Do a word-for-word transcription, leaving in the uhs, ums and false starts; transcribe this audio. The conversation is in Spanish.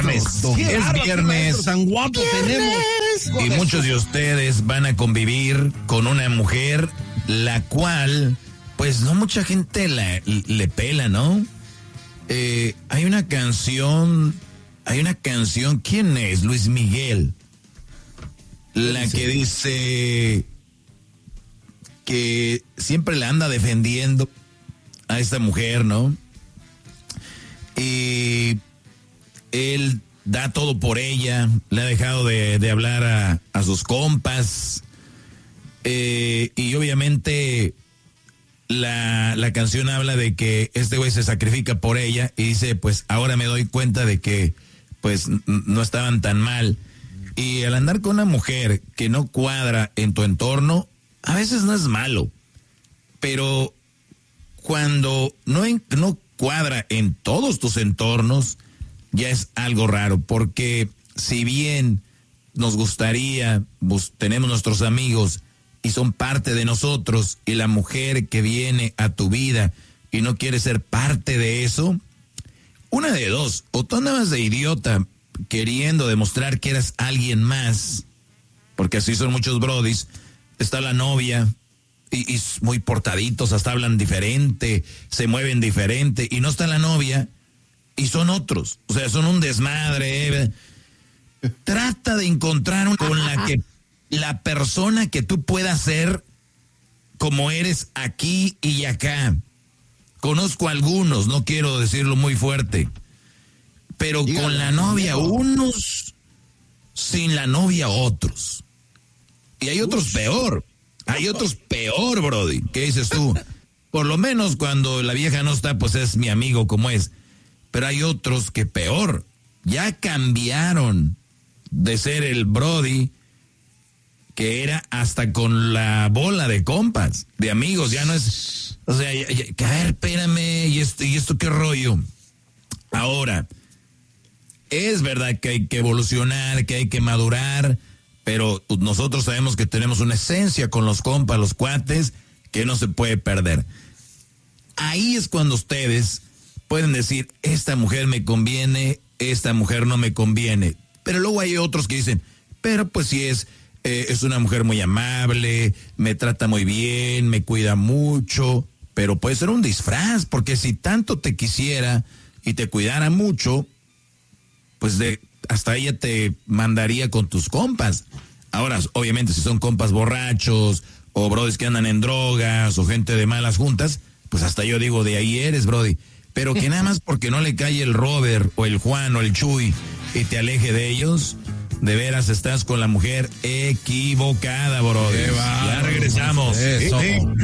viernes. Es viernes. Tan guapo tenemos. Y muchos de ustedes van a convivir con una mujer la cual, pues no mucha gente la, le pela, ¿no? Eh, hay una canción, hay una canción, ¿quién es? Luis Miguel. La que dice que siempre la anda defendiendo a esta mujer, ¿no? Y él da todo por ella, le ha dejado de, de hablar a, a sus compas, eh, y obviamente la, la canción habla de que este güey se sacrifica por ella y dice, pues ahora me doy cuenta de que pues n- no estaban tan mal. Y al andar con una mujer que no cuadra en tu entorno, a veces no es malo, pero cuando no, en, no cuadra en todos tus entornos, ya es algo raro, porque si bien nos gustaría, pues, tenemos nuestros amigos y son parte de nosotros, y la mujer que viene a tu vida y no quiere ser parte de eso, una de dos, o tú andabas de idiota queriendo demostrar que eras alguien más, porque así son muchos brodis, está la novia y, y muy portaditos, hasta hablan diferente, se mueven diferente, y no está la novia y son otros, o sea, son un desmadre. Eh. Trata de encontrar un, con la que la persona que tú puedas ser como eres aquí y acá. Conozco algunos, no quiero decirlo muy fuerte, pero dígalo, con la novia dígalo. Unos, sin la novia otros. Y hay otros Ush. peor, hay otros peor, brody. ¿Qué dices tú? Por lo menos cuando la vieja no está, pues es mi amigo como es. Pero hay otros que peor, ya cambiaron de ser el brody que era hasta con la bola de compas, de amigos, ya no es, o sea, ya, ya, a ver, espérame, y esto, y esto qué rollo. Ahora, es verdad que hay que evolucionar, que hay que madurar, pero nosotros sabemos que tenemos una esencia con los compas, los cuates, que no se puede perder. Ahí es cuando ustedes pueden decir, esta mujer me conviene, esta mujer no me conviene. Pero luego hay otros que dicen, pero pues si es, eh, es una mujer muy amable, me trata muy bien, me cuida mucho, pero puede ser un disfraz, porque si tanto te quisiera y te cuidara mucho, pues de hasta ella te mandaría con tus compas. Ahora, obviamente, si son compas borrachos, o brodis que andan en drogas, o gente de malas juntas, pues hasta yo digo, de ahí eres, brody. Pero que nada más porque no le cae el Robert, o el Juan, o el Chuy, y te aleje de ellos, de veras estás con la mujer equivocada, brody. Ya regresamos. Eso.